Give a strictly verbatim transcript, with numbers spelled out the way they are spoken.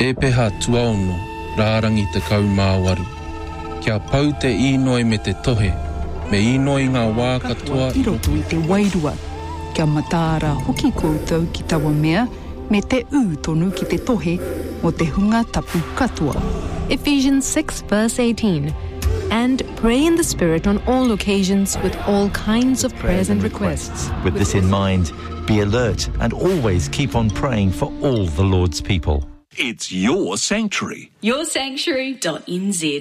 E peha tuaono, rārangi te kaumāwaru. Kia pau te inoi me te tohe, me inoi ngā wā katoa. I roto i te wairua. Kia mataara hoki koutou ki tawa mea, me te ū tonu ki te tohe, o te hunga tapu katoa. Ephesians six verse eighteen. And pray in the Spirit on all occasions with all kinds of prayers and requests. With this in mind, be alert and always keep on praying for all the Lord's people. It's your sanctuary. your sanctuary dot n z